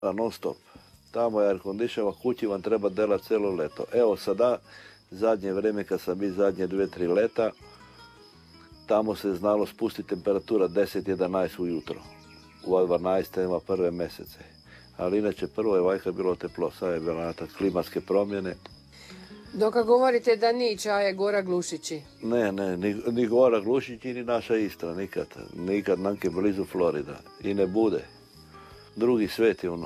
non stop. Tamo je air condition, kući vam treba delati celo leto. Evo sada, zadnje vreme kad sam bio zadnje 2-3 leta, tamo se znalo spustiti temperatura 10-11 ujutro. U 12. ima prve mesece. Ali inače prvo je vajka bilo teplo, sad je bilo klimatske promjene. Dok govorite da niče, a je Gora Glušići. Ne, ni Gora Glušići, ni naša Istra, nikad. Nikad nanke blizu Florida. I ne bude. Drugi svet je ono.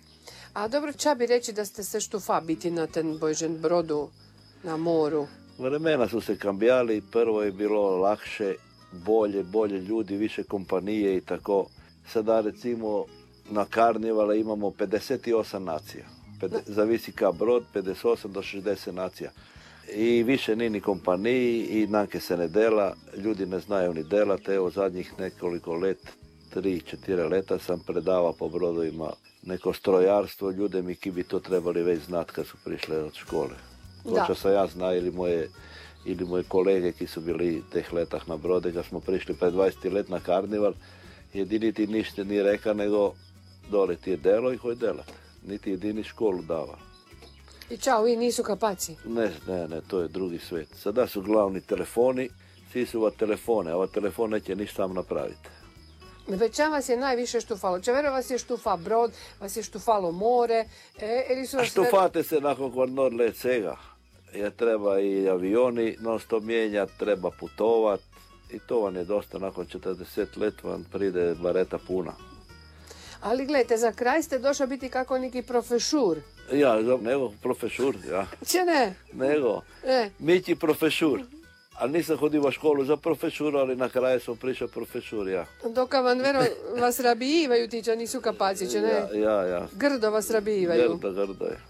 A dobro, ča bi reći da ste se štufa biti na ten Bojžen brodu na moru? Vremena su se kambijali, prvo je bilo lakše, bolje ljudi, više kompanije i tako. Sada recimo na karnivale imamo 58 nacija. Zavisi ka brod, 58 do 60 nacija. I više ni kompaniji i nanke se ne dela, ljudi ne znaju ni delati. Evo zadnjih nekoliko let, 3-4 leta sam predavao po brodovima neko strojarstvo, ljude mi ki bi to trebali već znati kad su prišle od škole. To sam ja zna ili moje kolege ki su bili teh letah na brode, kad smo prišli pred 20 let na karnival, jedini ti ništa nije reka nego dole ti je delo i hoj delat. Niti jedini školu dava. I čao, vi nisu kapaci? Ne, to je drugi svet. Sada su glavni telefoni, svi su telefone, a telefon neće ništa sam napraviti. Već čam vas je najviše štufalo? Čevero vas je štufa brod, vas je štufalo more, ili su vas... Štufate se nakon kod Nordlet svega. Jer treba i avioni non stop mijenjati, treba putovat i to vam je dosta, nakon 40 let vam pride bareta puna. Ali gledajte, za kraj ste došao biti kako neki profešur. Ja, nego profešur, ja. Če ne? Nego, Mići profešur. Ali nisam hodio u školu za profešuru, ali na kraju sam prišao profešur, ja. Dok vam vero vas rabijivaju ti, ča nisu kapaci, če ne? Ja. Grdo vas rabijivaju. Grdo je.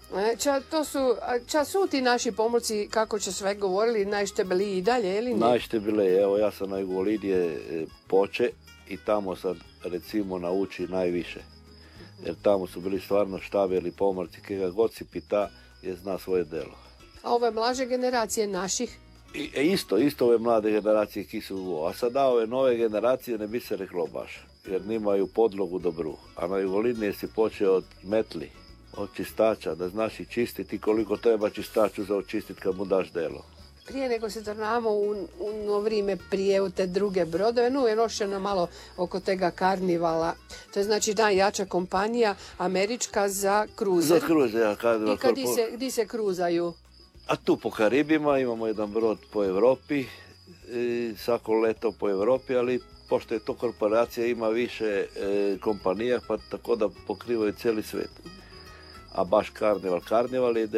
Ča su ti naši pomorci, kako će sve govorili, najšte bili i dalje, ili ne? Najšte bile, evo ja sam na Jugolidije poče i tamo sam recimo nauči najviše. Jer tamo su bili stvarno štabeli pomorci, kega god si pita je zna svoje delo. A ove mlađe generacije naših? Isto ove mlade generacije ki su, a sada ove nove generacije ne bi se reklo baš, jer nimaju podlogu dobru. A na Jugolidije si počeo od metli, od čistača, da znaš i čistiti koliko treba čistaču za očistiti kad mu daš delo. Prije nego se tornamo u vrijeme prije u te druge brodove, je nošeno malo oko tega karnivala. To je znači najjača kompanija američka za kruzer. Za kruzer, ja. I gdje se kruzaju? A tu po Karibima imamo jedan brod po Europi, svako leto po Europi, ali pošto je to korporacija ima više kompanija, pa tako da pokrivaju cijeli svijet. A baš karnival je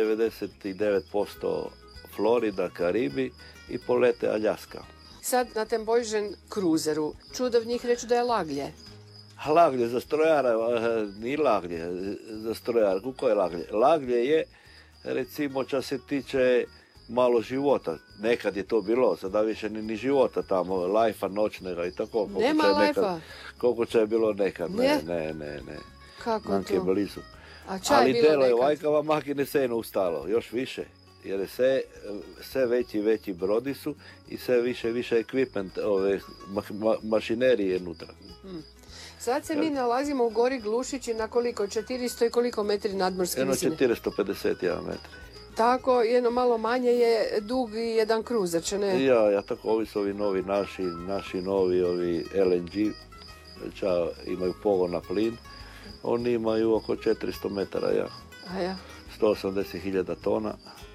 99% Florida, Karibi i polete Aljaska. Sad na tem Bojžen kruzeru, čudo v njih reći da je laglje. Laglje za strojara, nije laglje za strojara. Kako je laglje? Laglje je, recimo, čas se tiče malo života. Nekad je to bilo, sada više ni života tamo, lajfa noćnega i tako. Nema lajfa? Koliko će je bilo nekad? Ne. Kako Nanke to? blizu. A ča je ali bilo telo je nekad? vajkava makine seno ustalo, još više. Jer sve veći brodi su i sve više equipment, mašinerije unutra. Sad se mi nalazimo u Gori Glušići na koliko? 400 i koliko metri nadmorske visine? 451 metri. Tako, jedno malo manje je dug i jedan kruzer, če ne? Ja, tako ovi su ovi novi naši novi ovi LNG, imaju pogon na plin, oni imaju oko 400 metara, ja. A ja? 180.000 tona.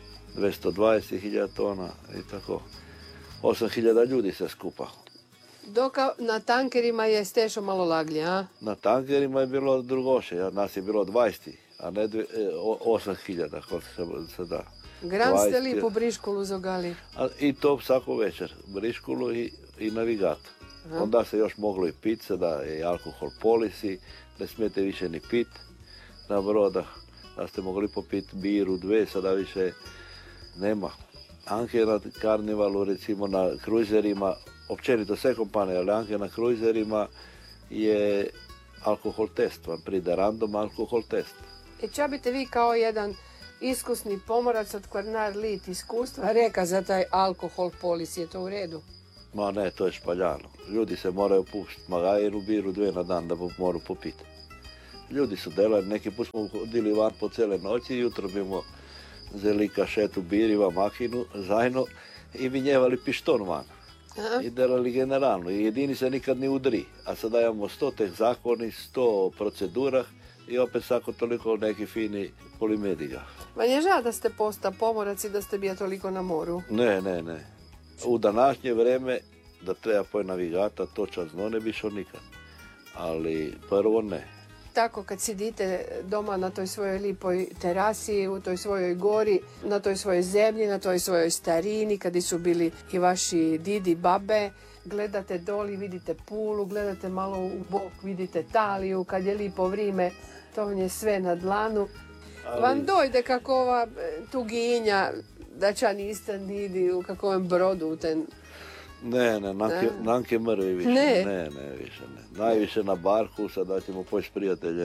220.000 tona i tako. 8.000 ljudi se skupa. Dok na tankerima je stešo malo laglje, a? Na tankerima je bilo drugoše, nas je bilo 20, a ne 8.000, kako se da. Gran ste li po Briškulu zogali? I to svako večer, Briškulu i navigat. Onda se još moglo i pit, sada je alkohol polisi, ne smijete više ni pit na broda. Da ste mogli popit biru, 2, sada više nema. Anke na karnivalu, recimo na kruzerima, općenito sve kompanije, ali anke na kruzerima je alkohol test, vam pride random alkohol test. Ča biste vi kao jedan iskusni pomorac od Kvarnar lit iskustva reka za taj alkohol polis, je to u redu? Ma ne, to je špaljano. Ljudi se moraju pustiti, ma jednu biru, 2 na dan da moru popiti. Ljudi su delali, neki put smo hodili van po cijele noći, jutro bimo zeli kašetu biriva, makinu, zajno i vinjevali pišton van. Aha. I delali generalno. I jedini se nikad ne udri. A sada imamo 100 teh zakoni, 100 procedurah i opet svako toliko neki fini polimediga. Ma je žal da ste posta pomorac i da ste bija toliko na moru. Ne. U današnje vreme da treba poj navigata, točan zno ne bi šao nikad. Ali prvo ne. Tako kad sidite doma na toj svojoj lipoj terasi, u toj svojoj gori, na toj svojoj zemlji, na toj svojoj starini, kad su bili i vaši didi, babe, gledate doli, vidite Pulu, gledate malo u bok, vidite Taliju, kad je lipo vrime, to vam je sve na dlanu. Vam dojde kako ova tuginja, da ča niste nidi u kakvom brodu u ten... Ne, nanke mrvi više. Ne, više ne. Najviše na barku, sada ćemo poći prijatelje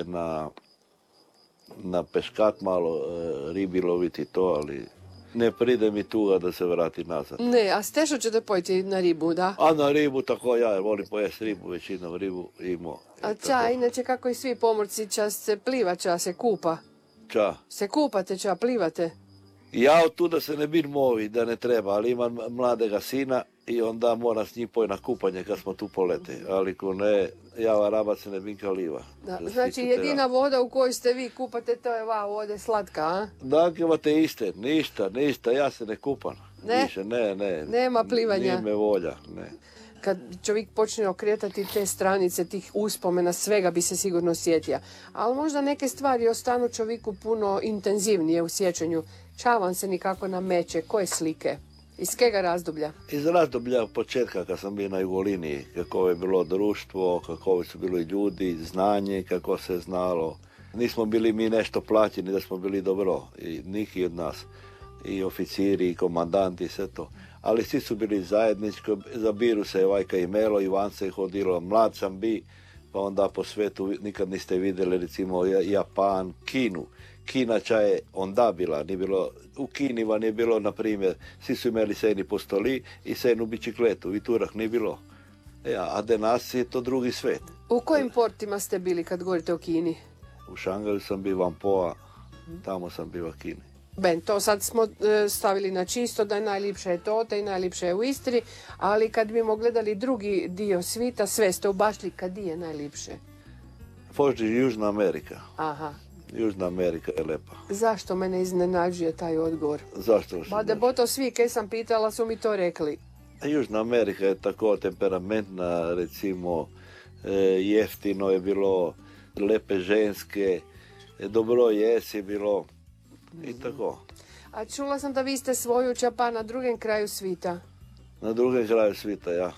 na peškat malo, ribi loviti to, ali ne pride mi tuga da se vrati nazad. Ne, a stešo ćete pojti na ribu, da? A na ribu tako ja volim pojesti ribu, većinom ribu imao. A ča, inače kako i svi pomorci, ča se pliva, ča se kupa? Ča? Se kupate, ča plivate? Ja od tuda se ne bir movi da ne treba, ali imam mladega sina i onda moram s njim poj na kupanje kad smo tu polete. Ali ko ne, java rabac se ne bin kaliva. Da, znači jedina voda u kojoj ste vi kupate, to je vode slatka, a? Dakle, imate iste, ništa, ja se ne kupam. Ne? Više, ne. Nema plivanja? Nije me volja, ne. Kad čovjek počne okretati te stranice, tih uspomena, svega bi se sigurno sjetio. Ali možda neke stvari ostanu čovjeku puno intenzivnije u sjećanju. Ča vam se nikako nameće? Koje slike? Iz kega razdoblja? Iz razdoblja početka kad sam bio na Jugoliniji, kako je bilo društvo, kako su bili ljudi, znanje, kako se znalo. Nismo bili mi nešto plaćeni da smo bili dobro, i niki od nas, i oficiri, i komandanti, i sve to. Ali svi su bili zajednički, za biru se vajka imelo, Ivan se hodilo, mlad sam bi, pa onda po svetu nikad niste vidjeli recimo Japan, Kinu. Kina ča je onda bila, nije bilo, u Kini vam je bilo, na primjer, svi su imali sejni postoli i sejnu bicikletu, i turah nije bilo. A danas je to drugi svet. U kojim portima ste bili kad govorite o Kini? U Šangaju sam bio Vampoa, tamo sam bio u Kini. Ben, to sad smo stavili na čisto da je najljepše je to, da je najljepše je u Istri, ali kad bimo gledali drugi dio svita, sve ste ubašli kad je najljepše. Pođi Južna Amerika. Aha. Južna Amerika je lepa. Zašto mene iznenađuje taj odgovor? Zašto? Ba da bo to svi kaj sam pitala su mi to rekli. Južna Amerika je tako temperamentna, recimo jeftino je bilo, lepe ženske, dobro jesi bilo i tako. A čula sam da vi ste svoju čapa na drugem kraju svita. Na drugem kraju svita, ja.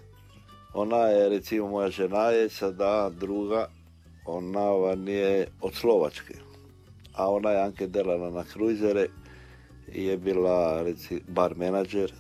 Ona je, recimo, moja žena je sada druga, ona van je od Slovačke. A ona je anke delala na kruzere i je bila, recimo, bar menadžer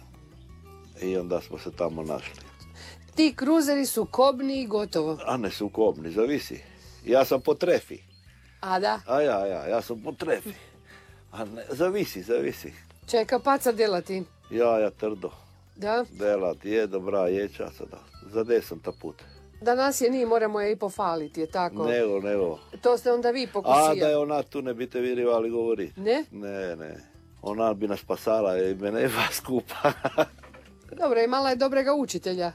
i onda smo se tamo našli. Ti kruzeri su kobni i gotovo. A ne su kobni, zavisi. Ja sam po trefi. A da? Ja sam po trefi. A ne, zavisi. Čeka paca delati. Ja trdo. Da? Delat je, dobra je sada. Za 10 put. Danas je nije, moramo je i pofaliti, je tako? Nego. To ste onda vi pokusija. A da je ona tu ne biste virivali govori. Ne? Ne. Ona bi nas spasala i mene i vas skupa. Dobro, imala je dobrega učitelja.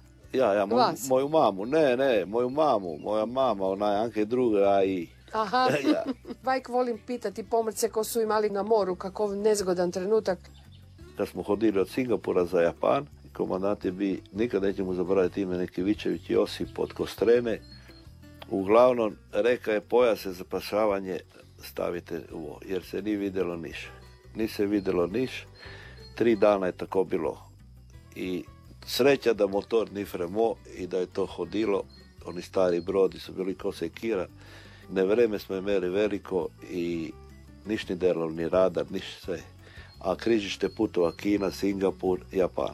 Moju mamu. Ne, moju mamu. Moja mama, ona je anke druga i... Aha, vajk volim pitati pomorce ko su imali na moru, kakov nezgodan trenutak. Kad smo hodili od Singapura za Japan, komandant je bi, nikad nećemo zaboraviti ime Nekivićević Josip od Kostrene. Uglavnom, reka je pojase za spašavanje stavite u ovo, jer se nije vidjelo niš. Nije se vidjelo niš, 3 dana je tako bilo. I sreća da motor ni fremo i da je to hodilo, oni stari brodi su bili ko sekira. Ne vreme smo imeli veliko i niš ni delo, ni radar, niš sve. A križište putova Kina, Singapur, Japan.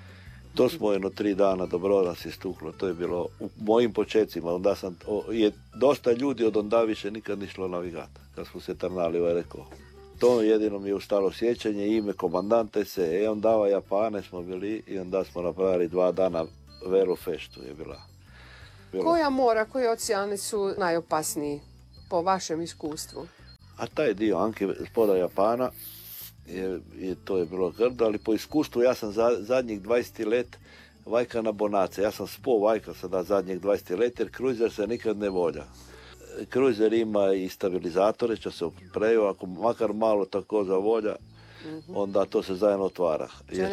To smo 3 dana dobro nas je stuklo, to je bilo u mojim počecima. Onda je dosta ljudi od onda više nikad ni šlo navigata, kad smo se trnali, rekao. To jedino mi je ustalo sjećanje, ime komandante se, on dava Japane smo bili i onda smo napravili 2 dana velu feštu je bila. Koja mora, koji oceani su najopasniji? po vašem iskustvu? A taj dio Anke spoda Japana, to je bilo grdo, ali po iskustvu ja sam zadnjih 20 let vajka na bonace. Ja sam spo vajka sada zadnjih 20 let, jer kruizer se nikad ne volja. Kruizer ima i stabilizatore, će se preju, ako makar malo tako zavolja, onda to se zajedno otvara.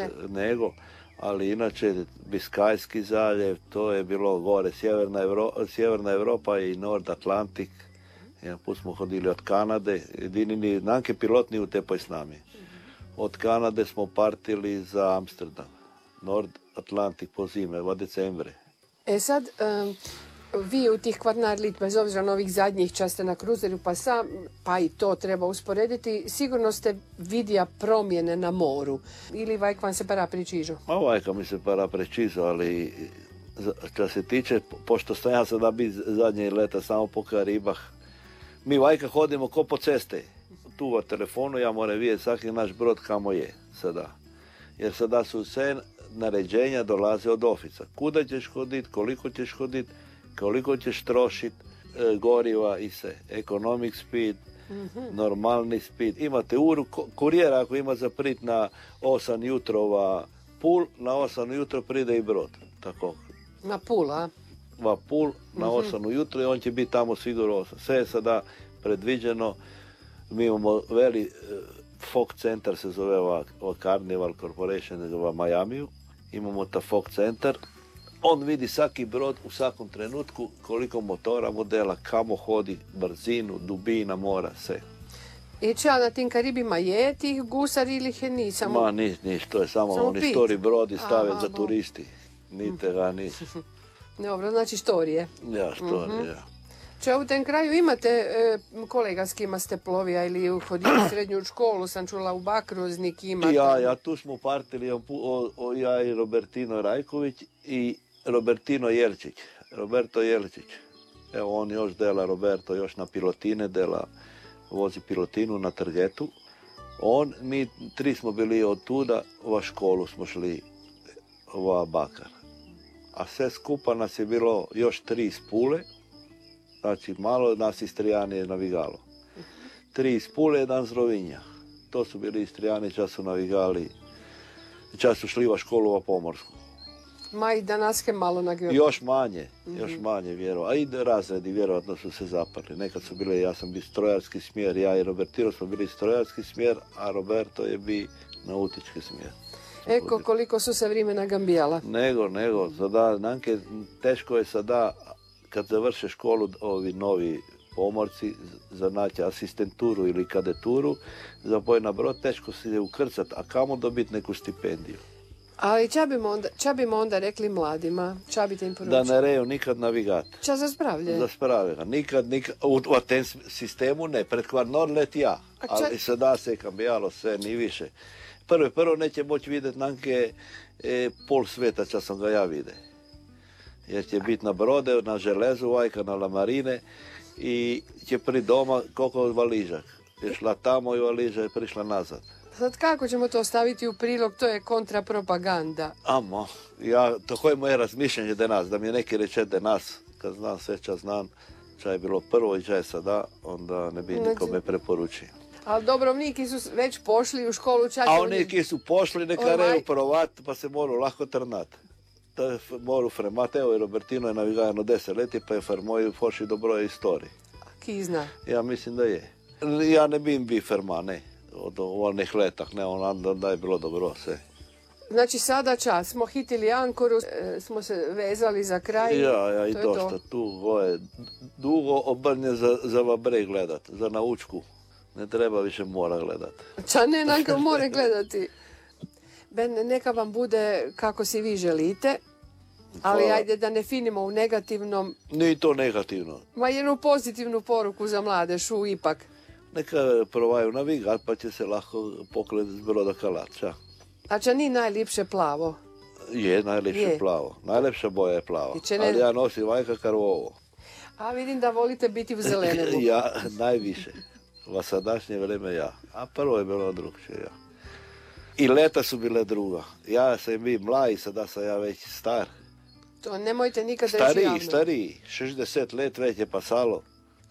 Ali inače Biskajski zaljev, to je bilo gore, Sjeverna Europa i Nord Atlantik. Jedan put smo hodili od Kanade, jedini nanke pilotni u tepoj s nami. Od Kanade smo partili za Amsterdam, Nord Atlantik po zime, v decembre. Sad, vi u tih kvarnarlit, bez obzira na ovih zadnjih časte na kruzeru, pa i to treba usporediti, sigurno ste vidja promjene na moru. Ili vajk vam se para preciso? Vajka mi se para preciso, ali što se tiče, pošto sam ja sada biti zadnje leta samo po Karibah, mi vajka hodimo ko po ceste. Tu u telefonu ja moram vidjeti svaki naš brod kamo je sada. Jer sada su sve naređenja dolaze od ofica. Kuda ćeš hoditi, koliko ćeš trošiti goriva i sve. Economic speed, normalni speed. Imate uru, kurijera ako ima zaprit na 8 jutrova pul, na 8 jutro pride i brod. Tako. Na pul, a? Va pul, na 8 ujutro i on će biti tamo sigurno 8. Sve je sada predviđeno. Mi imamo Fog Center, se zove ova Carnival Corporation u Majamiju. Imamo ta Fog Center. On vidi svaki brod u svakom trenutku, koliko motora, modela, kamo hodi, brzinu, dubina mora, sve. I če, na tim Karibima je tih gusari ili je ni samo? Ma, niš, to je samo oni stori brodi stave za turisti. Nite ga, niš. Dobro, znači štorije. Ja, štorije, ja. Če u tem kraju imate kolega s kima ste plovija ili hodili u srednju školu, sam čula u Bakruznik imate? Ja, tu smo partili, ja i Robertino Rajković i Robertino Jelčić. Roberto Jelčić. Evo on još dela, Roberto još na pilotine dela, vozi pilotinu na Trgetu. Mi tri smo bili od tuda, u školu smo šli u Bakar. A sve skupa nas je bilo još 3 iz Pule, znači malo nas Istrijani je navigalo. 3 iz Pule, 1 iz Rovinja. To su bili Istrijani, čas su navigali, čas su šli u školu u Pomorsku. Ma i danas je malo nagledali. Još manje vjerovatno. A i razredi vjerovatno su se zapali. Nekad su bile, ja sam bio strojarski smjer, ja i Robertino smo bili strojarski smjer, a Roberto je bio nautički smjer. Eko, koliko su se vremena gambijala. Nego, sada, nanke, teško je sada, kad završe školu, ovi novi pomorci, za naći asistenturu ili kadeturu, za boj na brod, teško se ukrcat, a kamo dobiti neku stipendiju. Ali ča bimo onda rekli mladima? Ča bi te im poručili? Da ne reju nikad navigat. Ča za spravlje? Za spravlje. Nikad, u tem sistemu ne, pred Kvarnor let ja, ali sada se je kambijalo sve, ni više. Prvo neće moći vidjeti nanke pol sveta, ča sam ga ja vide. Jer će biti na brode, na železu, vajka na lamarine i će pri doma koliko valižak. Je šla tamo i valiža je prišla nazad. Sad kako ćemo to staviti u prilog, to je kontrapropaganda. To je moje razmišljanje danas, da mi je neki reče danas, kad znam sve ča znam, ča je bilo prvo i ča je sada, onda ne bi nikome preporučio. Ali Dobrovniki su već pošli u školu čak... A oni ki su pošli, neka reju provat, pa se moru lako trnat. Moru fremat, evo i Robertino je navigajano 10 leti, pa je fermoju pošli do broja istoriji. Ki zna? Ja mislim da je. Ja ne bi im bi ferma, ne. Od onih letak, ne, onda je bilo dobro sve. Znači sada čas, smo hitili ankoru, smo se vezali za kraj. Ja, i dosta. Tu je dugo obrnje za vabre gledat, za naučku. Ne treba više mora gledat. Ča ne nanka more gledati. Neka vam bude kako si vi želite, ali ajde da ne finimo u negativnom. Nije to negativno. Ma jednu pozitivnu poruku za mladešu ipak. Neka provaju navigat, pa će se lako poklet s broda Kalača. A ča ni najljepše plavo? Je, najljepše plavo. Najljepša boja je plava. Ali ja nosim vajka karvovo. A vidim da volite biti u zelenemu. Ja, najviše. U sadašnje vreme ja. A prvo je bilo drugčije ja. I leta su bile druga. Ja sam bio mlad, sada sam ja već star. To nemojte nikad reći javno. Stariji. 60 let već je pasalo.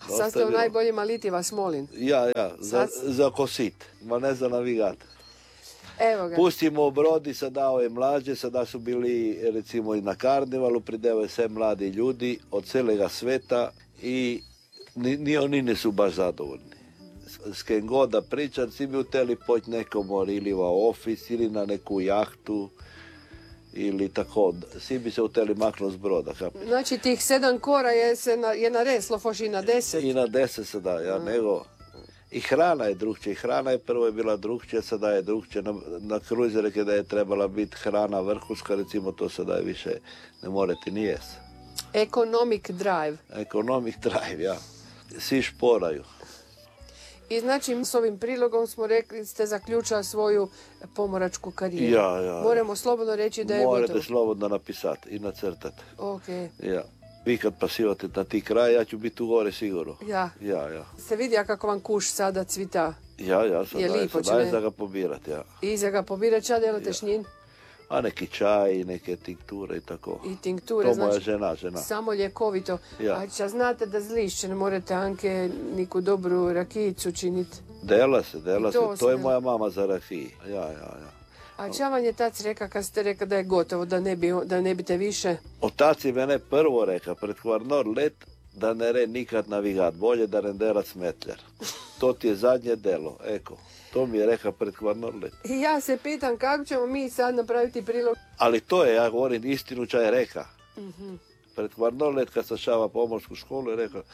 Sad ste u najboljim aliti, vas molim. Ja, za kosit, ma ne za navigat. Evo ga. Pustimo brodi, sada ove mlađe, sada su bili recimo i na karnevalu, pridevaju sve mladi ljudi od cijelega sveta i ni oni ne su baš zadovoljni. S kim god da pričam, svi bi htjeli poći nekom ili u ofis ili na neku jahtu ili tako, svi bi se htjeli maknuti s broda. Znači tih 7 kora je nareslo foš i na 10? I na 10 se da, nego i hrana je drugčija. I hrana je prvo je bila drugčija, sada je drugčija. Na kruzere kada je trebala biti hrana vrhunska, recimo to sada je više ne morate ni jes. Economic drive. Economic drive, ja. Svi šporaju. I znači s ovim prilogom smo rekli ste zaključali svoju pomoračku karijeru. Ja. Moramo slobodno reći da je gotovo. Morate slobodno napisati i nacrtati. Ok. Ja. Vi kad pasivate na ti kraj, ja ću biti u gore sigurno. Ja. Se vidi kako vam kuš sada cvita. Ja, sad daje za ga pobirati, ja. I za ga pobirati, ča delate šnjin? A neki čaj, neke tinkture i tako. I tinkture, to znači moja žena. Samo ljekovito. Ja. A ča znate da zlišće, ne morate Anke niku dobru rakijicu činiti? Dela se. To je moja mama za rakiji. Ja. A ča vam je tac reka kad ste rekao da je gotovo, da ne bite više? Otac je mene prvo reka pred Kvarnor let da ne re nikad navigat, bolje da ne derat smetljar. To ti je zadnje delo, eko. To mi je reka pred Kvarnor let. I ja se pitam kako ćemo mi sad napraviti prilog. Ali to je, ja govorim istinu ča je reka. Pred Kvarnor let kad sam šava pomorsku školu je rekao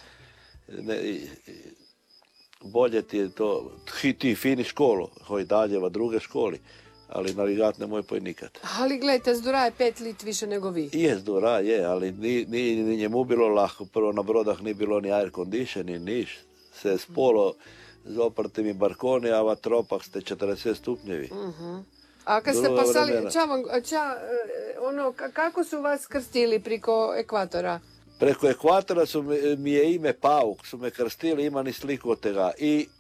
bolje ti je to, ti fini školu, hoj daljeva druge školi. Ali navigat ne moj poj nikad. Ali gledajte, Zdura je 5 lit više nego vi. Je, Zdura je, ali ni njemu bilo lahko. Prvo na brodah ni bilo ni air condition, ni niš. Se spolo z oprtimi barkoni, a v tropah ste 40 stupnjevi. A kad ste pasali, kako su vas krstili preko ekvatora? Preko ekvatora mi je ime Pauk, su me krstili, ima ni sliku od tega.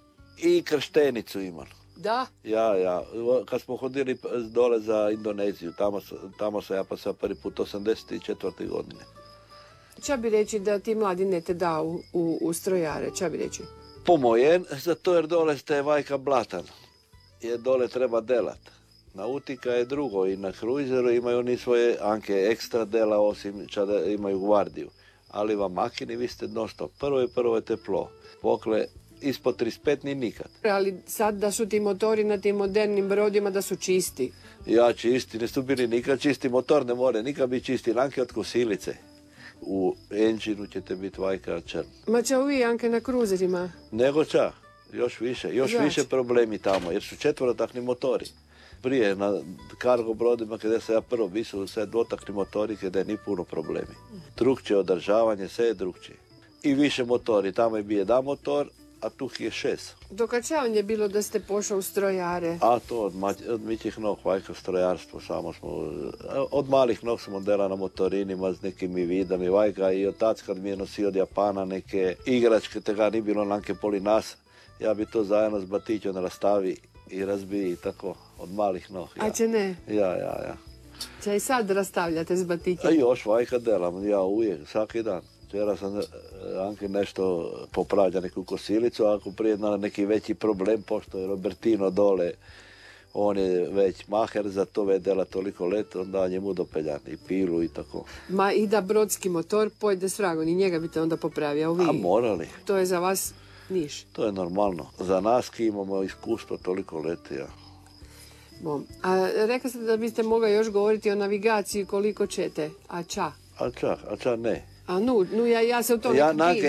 I krštenicu imam. Da? Ja. Kad smo hodili dole za Indoneziju, tamo sam ja pasao prvi put 84. godine. Ča bi reći da ti mladi ne te da u strojare, ča bi reći? Pomojen, zato jer dole ste vajka blatan. Jer dole treba delat. Nautika je drugo i na kruizeru imaju oni svoje Anke ekstra dela, osim čada imaju gvardiju. Ali vam makini vi ste non-stop. Prvo je teplo. Pokle ispod 35 ni nikad. Ali sad da su ti motori na tim modernim brodima da su čisti. Ja čisti, ne su bili nikad čisti, motor ne more nikad biti čisti, Anke od kosilice. U enginu ćete biti vajka črn. Ma ča vi Anke na kruzerima? Nego ča, još više problemi tamo, jer su četvorotakni motori. Prije na kargo brodima kada sam ja prvo bio su sve dvotakni motori kada je ni puno problemi. Drugčije održavanje, sve je drugčije. I više motori, tamo je bio jedan motor, a tu je 6. Dokačavanje je bilo da ste pošao u strojare? A to od mićih nog, vajka strojarstvo, samo smo, od malih nog smo dela na motorinima s nekim vidami, vajka i otac kad mi je nosio od Japana neke igračke, tega ni bilo nanke poli nas, ja bi to zajedno s batićom rastavi i razbiji tako, od malih nog. Ja. A će ne? Ja. Če i sad rastavljate s batićem? A još vajka delam, ja uvijek, svaki dan. Včera sam Anke nešto popravlja neku kosilicu, a ako prije na neki veći problem, pošto je Robertino dole, on je već maher za to vedela toliko let, onda njemu dopeljan i pilu i tako. Ma i da brodski motor pojde s vragom i njega bite onda popravljao vi? A morali. To je za vas niš? To je normalno. Za nas ki imamo iskustvo toliko leti, ja. Bom. A rekao ste da biste mogli još govoriti o navigaciji koliko ćete, a ča? A ča ne. A ja se u to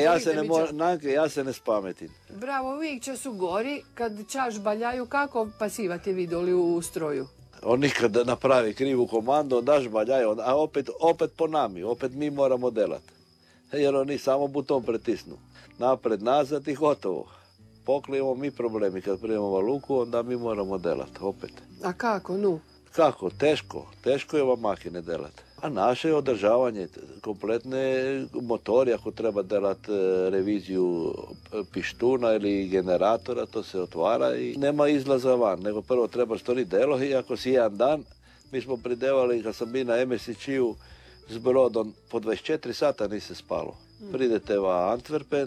ja se ne spametim. Bravo, uvijek će su gori, kad čaš baljaju, kako pasivate vi doli u stroju? On nikad napravi krivu komandu, onda žbaljaju, a opet po nami, opet mi moramo delat. Jer oni samo buton pritisnu. Napred, nazad i gotovo. Poklijemo mi problemi, kad prijemamo luku, onda mi moramo delat, opet. A kako, Kako? Teško je vam makine delat. A naše je održavanje kompletne motori, ako treba delat reviziju pištuna ili generatora, to se otvara i nema izlaza van, nego prvo treba stvoriti delo i ako si jedan dan, mi smo pridevali, kad sam bio na MSC-u s brodom, po 24 sata nisi spalo. Pridete va Antwerpen,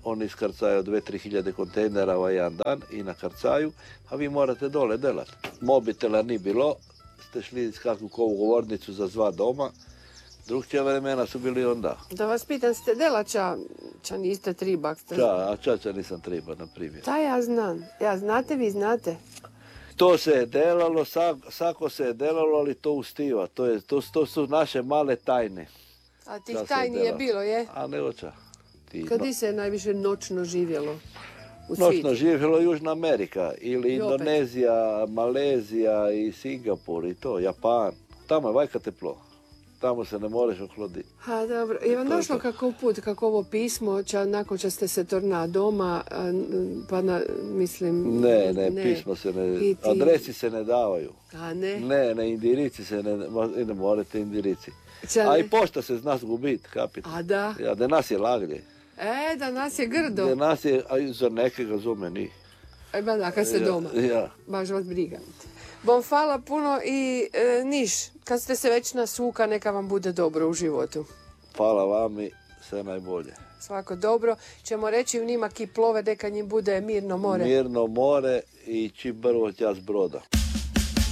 oni iskarcaju 2-3 hiljade kontejnera ovaj jedan dan i nakarcaju, a vi morate dole delati. Mobitela ni bilo, ste šli iz kakvu govornicu za zva doma, drugčija vremena su bili onda. Da vas pitam, ste delača, ča niste tribak? A čača nisam triba, na primjer. Ta ja znam. Ja znate, vi znate. To se je delalo, sako se je delalo, ali to ustiva. To su naše male tajne. A tih tajni je bilo, je? A ne oča. Kad se najviše noćno živjelo? Noćno živjelo Južna Amerika ili Indonezija, Malezija i Singapur i to, Japan. Tamo je vajka teplo. Tamo se ne možeš ohloditi. A dobro, je vam došlo kako put, kako ovo pismo, nakon što ste se torna doma, pa mislim... Ne, pismo se ne... Adresi se ne davaju. A ne? Ne, indirici se ne morate indirici. A i pošta se zna zgubiti, kapite. A da? Ja, da nas je laglje. Da nas je grdo. Da nas je, a za nekega zume ni. Ba da, kad ste doma. Ja. Baš vas briga. Bom hvala puno i Niš, kad ste se već nasuka, neka vam bude dobro u životu. Hvala vam i sve najbolje. Svako dobro. Ćemo reći u njima ki plove, deka njim bude mirno more. Mirno more i čim brvo tja s broda.